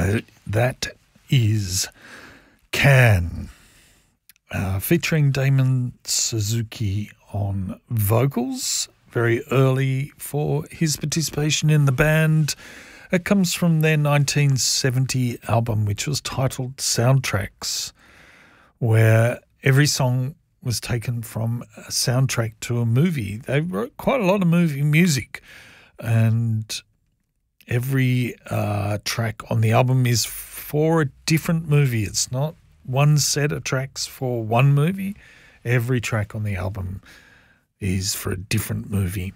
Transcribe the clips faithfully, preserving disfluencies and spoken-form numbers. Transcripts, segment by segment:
Uh, that is Can, uh, featuring Damon Suzuki on vocals, very early for his participation in the band. It comes from their nineteen seventy album, which was titled Soundtracks, where every song was taken from a soundtrack to a movie. They wrote quite a lot of movie music, and every uh, track on the album is for a different movie. It's not one set of tracks for one movie. Every track on the album is for a different movie.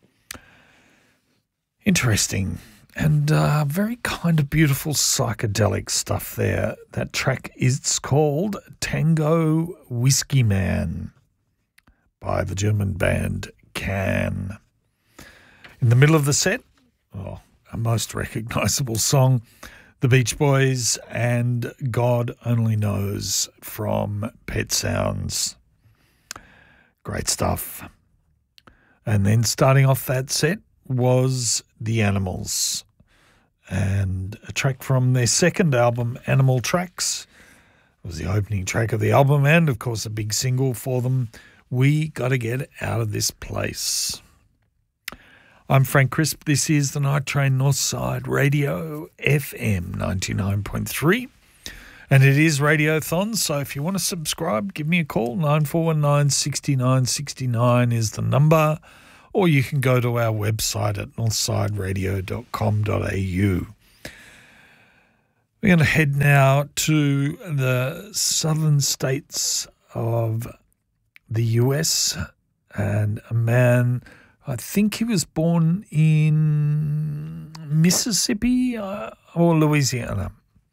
Interesting. And uh, very kind of beautiful psychedelic stuff there. That track is called Tango Whiskey Man by the German band Can. In the middle of the set, oh, a most recognisable song, The Beach Boys and God Only Knows from Pet Sounds. Great stuff. And then starting off that set was The Animals, and a track from their second album, Animal Tracks. It was the opening track of the album and, of course, a big single for them, We Gotta Get Out of This Place. I'm Frank Crisp. This is the Night Train Northside Radio, F M ninety-nine point three. And it is Radiothon, so if you want to subscribe, give me a call. nine four one nine, six nine six nine is the number. Or you can go to our website at northside radio dot com dot a u. We're going to head now to the southern states of the U S, and a man, I think he was born in Mississippi uh, or Louisiana.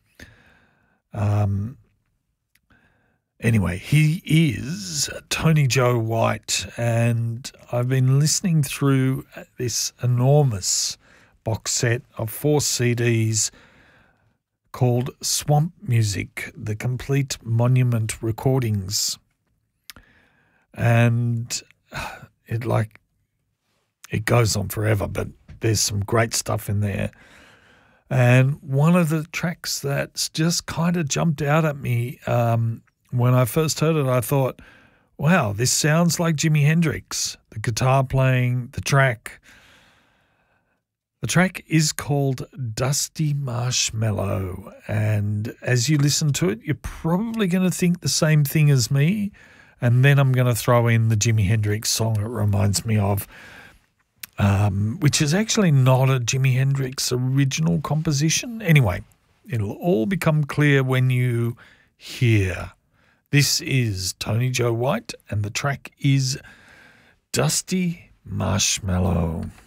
Um. Anyway, he is Tony Joe White, and I've been listening through this enormous box set of four C Ds called Swamp Music, the Complete Monument Recordings. And it like it goes on forever, but there's some great stuff in there. And one of the tracks that's just kind of jumped out at me, um, when I first heard it, I thought, wow, this sounds like Jimi Hendrix. The guitar playing, the track. The track is called Dusty Marshmallow, and as you listen to it, you're probably going to think the same thing as me, and then I'm going to throw in the Jimi Hendrix song it reminds me of, um, which is actually not a Jimi Hendrix original composition. Anyway, it'll all become clear when you hear. This is Tony Joe White, and the track is Dusty Marshmallow.